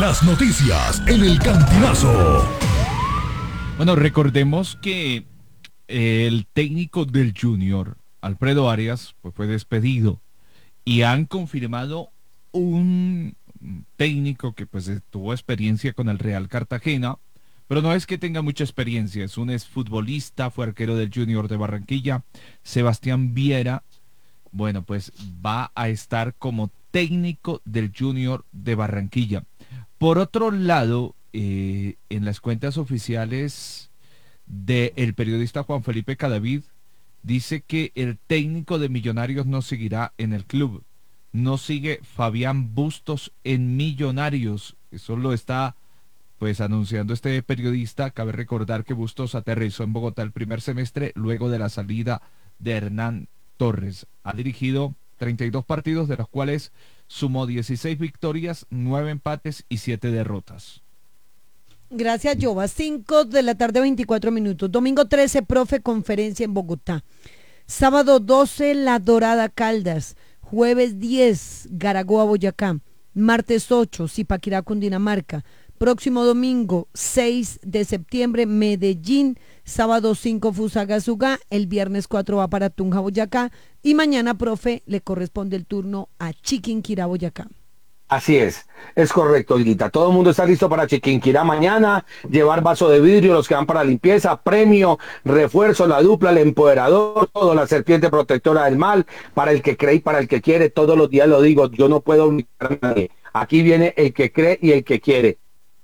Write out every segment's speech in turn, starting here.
Las noticias en el Cantinazo. Bueno, recordemos que el técnico del Junior, Alfredo Arias, pues fue despedido y han confirmado un técnico que pues tuvo experiencia con el Real Cartagena, pero no es que tenga mucha experiencia, es un exfutbolista, fue arquero del Junior de Barranquilla, Sebastián Viera. Bueno, pues va a estar como técnico del Junior de Barranquilla. Por otro lado, en las cuentas oficiales del periodista Juan Felipe Cadavid, dice que el técnico de Millonarios no seguirá en el club. No sigue Fabián Bustos en Millonarios. Eso lo está pues anunciando este periodista. Cabe recordar que Bustos aterrizó en Bogotá el primer semestre luego de la salida de Hernán Torres. Ha dirigido 32 partidos, de los cuales sumó 16 victorias, 9 empates y 7 derrotas. Gracias, Jova. 5 de la tarde, 24 minutos. Domingo 13, profe, conferencia en Bogotá. Sábado 12, La Dorada, Caldas. Jueves 10, Garagoa, Boyacá. Martes 8, Zipaquirá, Cundinamarca. Próximo domingo 6 de septiembre, Medellín. Sábado 5, Fusagasugá. El viernes 4 va para Tunja, Boyacá. Y mañana, profe, le corresponde el turno a Chiquinquirá, Boyacá. Así es correcto, Olguita. Todo el mundo está listo para Chiquinquirá mañana, llevar vaso de vidrio, los que van para limpieza, premio, refuerzo, la dupla, el empoderador, todo, la serpiente protectora del mal, para el que cree y para el que quiere. Todos los días lo digo, yo no puedo obligar a nadie. Aquí viene el que cree y el que quiere.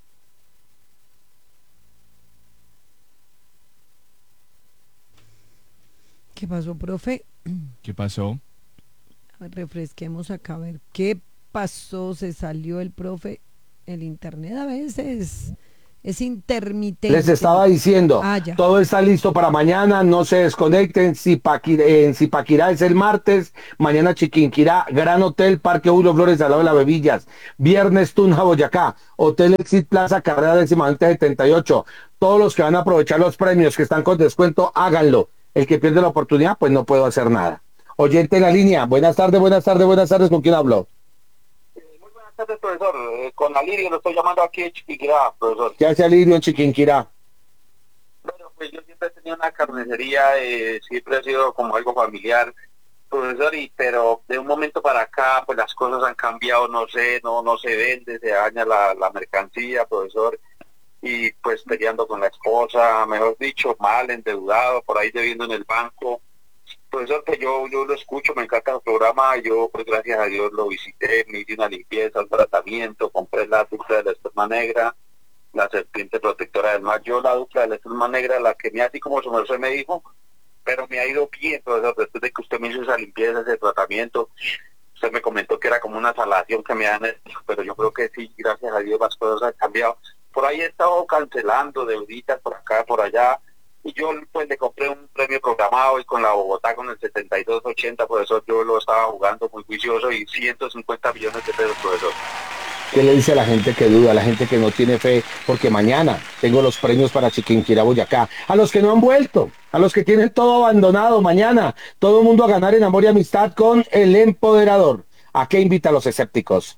¿Qué pasó, profe? ¿Qué pasó? Refresquemos acá a ver qué pasó. Se salió el profe. El internet a veces es intermitente. Les estaba diciendo, Ya. todo está listo para mañana, no se desconecten. En Zipaquirá es el martes, mañana Chiquinquirá, Gran Hotel, Parque Julio Flores, al lado de las Bebillas. Viernes Tunja, Boyacá, Hotel Exit Plaza, carrera décimamente 78. Todos los que van a aprovechar los premios que están con descuento, háganlo. El que pierde la oportunidad, pues no puedo hacer nada. Oyente en la línea, buenas tardes, ¿con quién hablo? Muy buenas tardes, profesor. Con Alirio lo estoy llamando aquí de Chiquinquirá, profesor. ¿Qué hace Alirio en Chiquinquirá? Bueno, pues yo siempre he tenido una carnicería, siempre ha sido como algo familiar, profesor, pero de un momento para acá, pues las cosas han cambiado, no sé, no se vende, se daña la mercancía, profesor, y pues peleando con la esposa, mejor dicho, mal, endeudado, por ahí debiendo en el banco. Profesor, pues yo lo escucho, me encanta el programa, yo pues gracias a Dios lo visité, me hice una limpieza, un tratamiento, compré la dupla de la esperma negra, la serpiente protectora del mar. Yo la dupla de la esperma negra, la que me así como su merced me dijo, pero me ha ido bien, profesor, después de que usted me hizo esa limpieza, ese tratamiento. Usted me comentó que era como una salación que me han hecho, pero yo creo que sí, gracias a Dios las cosas han cambiado. Por ahí he estado cancelando deuditas por acá, por allá, y yo pues le compré un premio programado y con la Bogotá con el 7280, profesor, yo lo estaba jugando muy juicioso y 150 millones de pesos, profesor. ¿Qué le dice a la gente que duda, a la gente que no tiene fe? Porque mañana tengo los premios para Chiquinquirá, Boyacá. A los que no han vuelto, a los que tienen todo abandonado, mañana todo el mundo a ganar en amor y amistad con el empoderador. ¿A qué invita a los escépticos?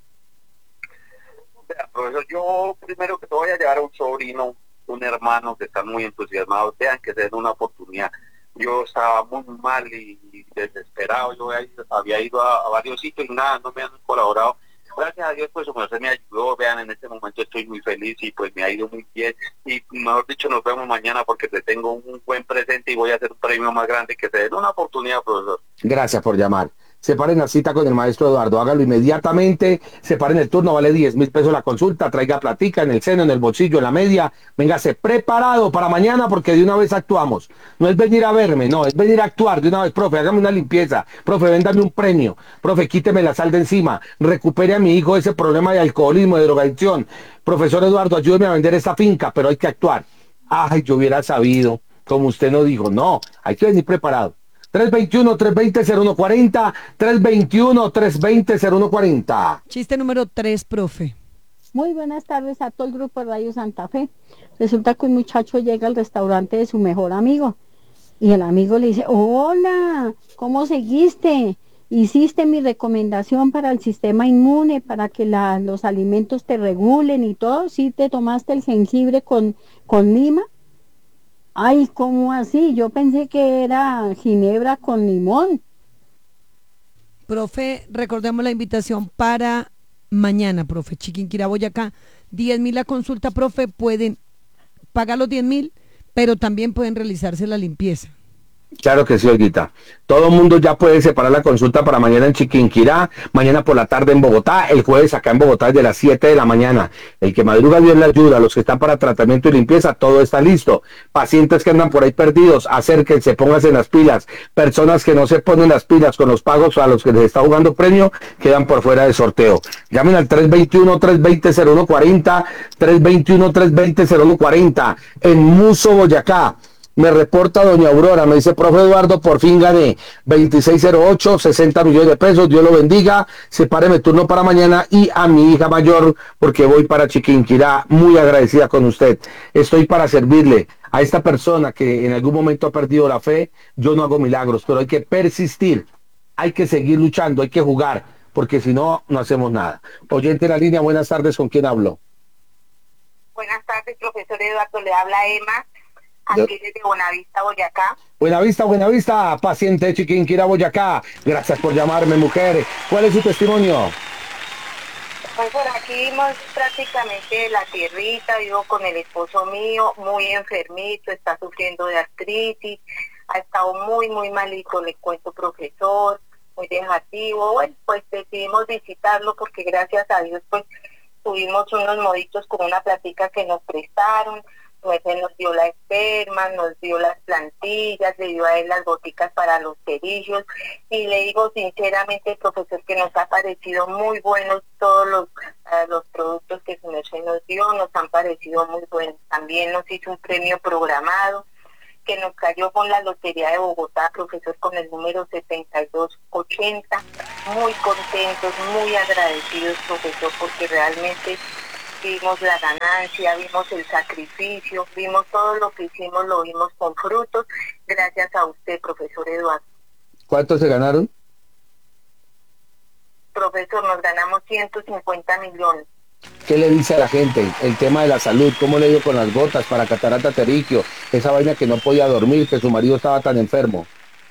Vea, profesor, yo primero que todo voy a llevar a un sobrino, un hermano que están muy entusiasmados, vean que se den una oportunidad. Yo estaba muy mal y desesperado, yo había ido a varios sitios y nada, no me han colaborado. Gracias a Dios, pues usted me ayudó, vean, en este momento estoy muy feliz y pues me ha ido muy bien. Y mejor dicho, nos vemos mañana porque te tengo un buen presente y voy a hacer un premio más grande, que se den una oportunidad, profesor. Gracias por llamar. Separen la cita con el maestro Eduardo, hágalo inmediatamente, separen el turno, vale 10.000 pesos la consulta, traiga platica en el seno, en el bolsillo, en la media, véngase preparado para mañana porque de una vez actuamos. No es venir a verme, no, es venir a actuar de una vez. Profe, hágame una limpieza, profe, véndame un premio, profe, quíteme la sal de encima, recupere a mi hijo ese problema de alcoholismo, de drogadicción. Profesor Eduardo, ayúdeme a vender esta finca, pero hay que actuar. Ay, yo hubiera sabido, como usted no dijo, no, hay que venir preparado. 321-320-0140, 321-320-0140. Chiste número 3, profe. Muy buenas tardes a todo el grupo de Radio Santa Fe. Resulta que un muchacho llega al restaurante de su mejor amigo y el amigo le dice, hola, ¿cómo seguiste? hiciste mi recomendación para el sistema inmune, para que los alimentos te regulen y todo, sí te tomaste el jengibre con lima. Ay, ¿cómo así? Yo pensé que era ginebra con limón. Profe, recordemos la invitación para mañana, profe. Chiquinquirá, Boyacá, 10.000 la consulta, profe, pueden pagar los 10.000, pero también pueden realizarse la limpieza. Claro que sí, Olguita. Todo el mundo ya puede separar la consulta para mañana en Chiquinquirá, mañana por la tarde en Bogotá, el jueves acá en Bogotá desde las 7 de la mañana. El que madruga Dios le ayuda, los que están para tratamiento y limpieza, todo está listo. Pacientes que andan por ahí perdidos, acérquense, pónganse en las pilas. Personas que no se ponen las pilas con los pagos a los que les está jugando premio, quedan por fuera de sorteo. Llamen al 321-320-0140, 321-320-0140, en Muso, Boyacá. Me reporta doña Aurora, me dice, profe Eduardo, por fin gané 2608, 60 millones de pesos, Dios lo bendiga, sepáreme turno para mañana y a mi hija mayor, porque voy para Chiquinquirá, muy agradecida con usted. Estoy para servirle a esta persona que en algún momento ha perdido la fe. Yo no hago milagros, pero hay que persistir, hay que seguir luchando, hay que jugar, porque si no, no hacemos nada. Oyente en la línea, buenas tardes, ¿con quién hablo? Buenas tardes, profesor Eduardo, le habla Emma. Aquí desde Buenavista, Boyacá. Buenavista, paciente de Chiquinquirá, Boyacá. Gracias por llamarme, mujer. ¿Cuál es su testimonio? Pues por aquí vimos prácticamente la tierrita, vivo con el esposo mío, muy enfermito, está sufriendo de artritis, ha estado muy malito, le cuento, profesor, muy dejativo. Bueno, pues decidimos visitarlo porque gracias a Dios pues tuvimos unos moditos con una platica que nos prestaron. Pues él nos dio la esperma, nos dio las plantillas, le dio a él las boticas para los cerillos, y le digo sinceramente, profesor, que nos ha parecido muy buenos todos los productos que se nos dio, nos han parecido muy buenos. También nos hizo un premio programado que nos cayó con la Lotería de Bogotá, profesor, con el número 7280, muy contentos, muy agradecidos, profesor, porque realmente vimos la ganancia, vimos el sacrificio, vimos todo lo que hicimos, lo vimos con frutos, gracias a usted, profesor Eduardo. ¿Cuánto se ganaron? Profesor, nos ganamos 150 millones. ¿Qué le dice a la gente? El tema de la salud, ¿cómo le dio con las gotas para catarata pterigio? Esa vaina que no podía dormir, que su marido estaba tan enfermo.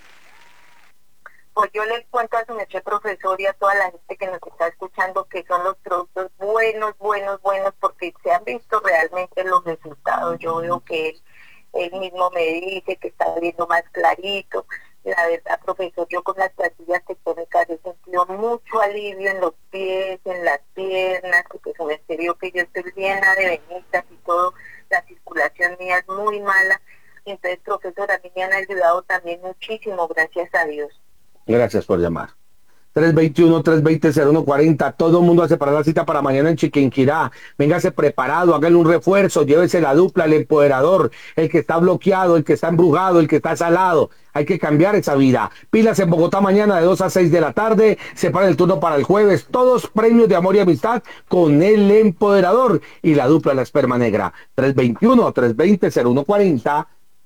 Pues yo les cuento a su noche, profesor, y a toda la gente que nos está escuchando que son los productos buenos, porque se han visto realmente los resultados. Yo veo que él mismo me dice que está viendo más clarito. La verdad, profesor, yo con las pastillas tectónicas he sentido mucho alivio en los pies, en las piernas, porque se me entendió que yo estoy llena de venitas y todo, la circulación mía es muy mala. Entonces, profesor, a mí me han ayudado también muchísimo, gracias a Dios. Gracias por llamar. 321-320-0140. Todo el mundo a separar la cita para mañana en Chiquinquirá. Véngase preparado, hágale un refuerzo, llévese la dupla, el empoderador, el que está bloqueado, el que está embrujado, el que está salado. Hay que cambiar esa vida. Pilas en Bogotá mañana de 2 a 6 de la tarde. Separa el turno para el jueves. Todos premios de amor y amistad con el empoderador y la dupla, la esperma negra. 321-320-0140.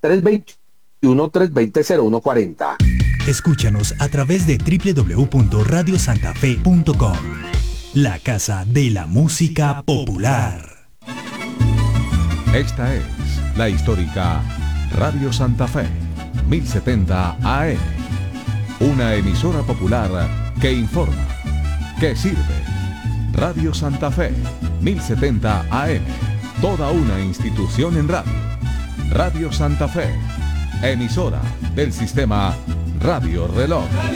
321-320-0140. Escúchanos a través de www.radiosantafe.com, la casa de la música popular. Esta es la histórica Radio Santa Fe, 1070 AM, una emisora popular que informa, que sirve. Radio Santa Fe, 1070 AM, toda una institución en radio. Radio Santa Fe, emisora del sistema Radio Reloj.